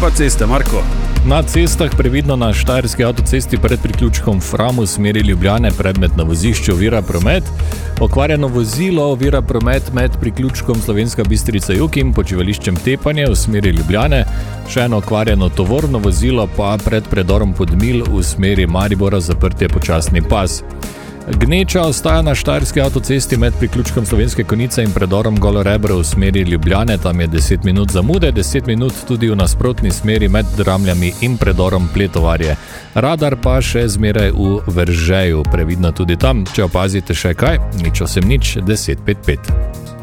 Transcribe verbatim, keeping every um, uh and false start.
pa ceste, Marko? Na cestah previdno na štajerski avtocesti pred priključkom Fram v smeri Ljubljane predmet na vozišču ovira promet. Okvarjeno vozilo ovira promet med priključkom Slovenska Bistrica Jug in počivališčem Tepanje v smeri Ljubljane. Še eno okvarjeno tovorno vozilo pa pred predorom Podmil v smeri Maribora zaprt je počasni pas. Gneča ostaja na štajerski avtocesti med priključkom Slovenske Konjice in predorom Golo Rebro v smeri Ljubljane, tam je deset minut zamude, deset minut tudi v nasprotni smeri med Dramljami in predorom Pletovarje. Radar pa še zmeraj v Veržeju, previdno tudi tam, če opazite še kaj, nič osem nič deset pet pet.